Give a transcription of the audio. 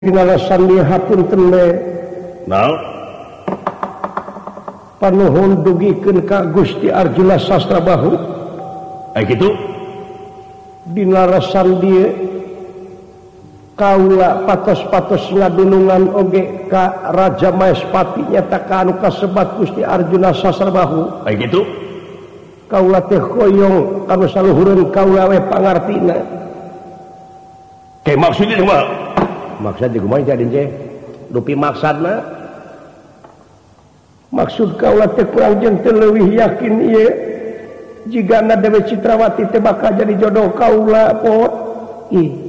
hapun panuhun dugikeun ka Gusti Arjuna Sasrabahu gitu dinarasan dieu kaula patos-patos ngadunungan oge ka Raja Maespati nyata ka anu kasebat Gusti Arjuna Sasrabahu gitu kaula teh hoyong anu saluhureun kaula we pangartina kayak maksudnya mah maksud kumaha jadi teh dupi maksudna maksud kaula teh kurang jeung teu leuwih yakin ieu jigana Dewi Citrawati teh bakal jadi jodoh kaula po ih